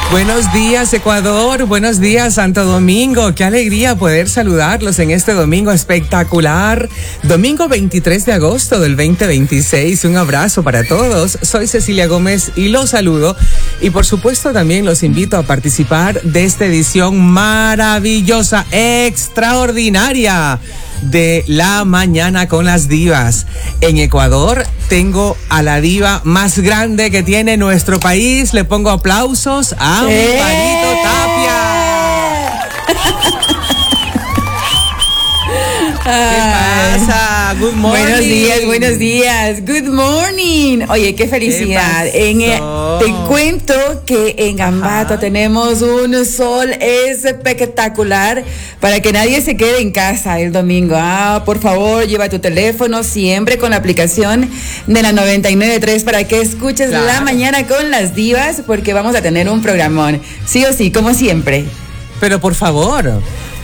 Buenos días, Ecuador. Buenos días, Santo Domingo. Qué alegría poder saludarlos en este domingo espectacular. Domingo 23 de agosto del 2026. Un abrazo para todos. Soy Cecilia Gómez y los saludo. Y por supuesto también los invito a participar de esta edición maravillosa, extraordinaria de La Mañana con las Divas. En Ecuador tengo a la diva más grande que tiene nuestro país. Le pongo aplausos a Amparito Tapia. ¿Qué pasa? Good morning. Buenos días. Good morning. Oye, qué felicidad. Te cuento que en Ambato tenemos un sol espectacular para que nadie se quede en casa el domingo. Por favor, lleva tu teléfono siempre con la aplicación de la 99.3 para que escuches La Mañana con las Divas, porque vamos a tener un programón. Sí o sí, como siempre. Pero por favor.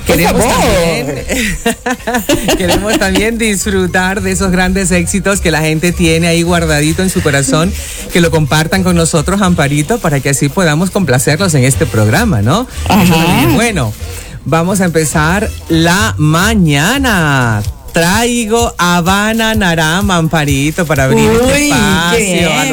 Queremos también disfrutar de esos grandes éxitos que la gente tiene ahí guardadito en su corazón, que lo compartan con nosotros, Amparito, para que así podamos complacerlos en este programa, ¿no? Bueno, vamos a empezar la mañana. Traigo Habana Narama, Amparito, para abrir este espacio a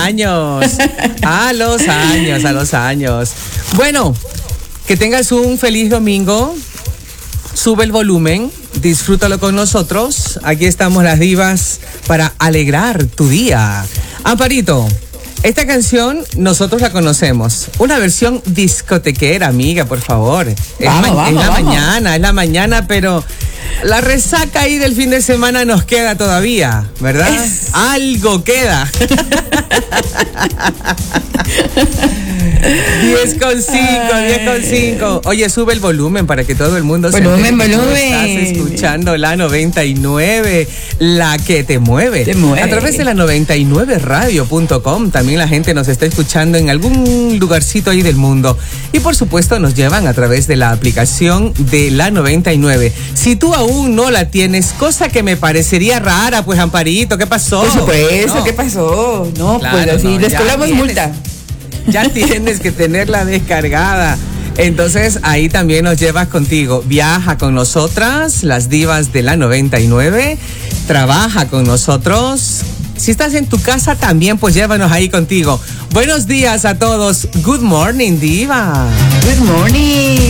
los años. Bueno, que tengas un feliz domingo. Sube el volumen, disfrútalo con nosotros. Aquí estamos las divas para alegrar tu día. Amparito, esta canción nosotros la conocemos. Una versión discotequera, amiga, por favor. Es la mañana, pero la resaca ahí del fin de semana nos queda todavía, ¿verdad? Algo queda. 10.5. Oye, sube el volumen para que todo el mundo se entere. Estás escuchando la 99, la que te mueve. A través de la 99radio.com también la gente nos está escuchando en algún lugarcito ahí del mundo. Y por supuesto nos llevan a través de la aplicación de la 99. Si tú aún no la tienes, cosa que me parecería rara, pues Amparito, ¿qué pasó? Por supuesto, ¿qué pasó? No, claro, pues así, les colamos multa. Ya tienes que tenerla descargada. Entonces ahí también nos llevas contigo. Viaja con nosotras, las divas de la 99. Trabaja con nosotros. Si estás en tu casa también, pues llévanos ahí contigo. Buenos días a todos. Good morning, diva. Good morning.